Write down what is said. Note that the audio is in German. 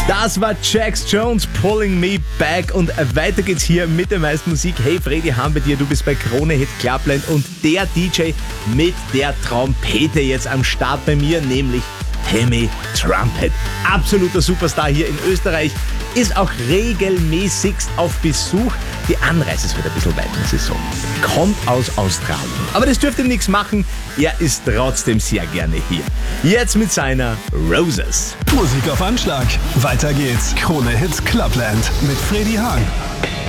Das war Jax Jones, Pulling Me Back, und weiter geht's hier mit der meisten Musik. Hey Freddy Hahn bei dir, du bist bei Krone Hit Clubland und der DJ mit der Trompete jetzt am Start bei mir, nämlich Timmy Trumpet. Absoluter Superstar hier in Österreich, ist auch regelmäßig auf Besuch. Die Anreise wird ein bisschen weit, muss ich sagen. Kommt aus Australien. Aber das dürfte ihm nichts machen, er ist trotzdem sehr gerne hier. Jetzt mit seiner Roses. Musik auf Anschlag. Weiter geht's. Krone Hit Clubland mit Freddy Hahn.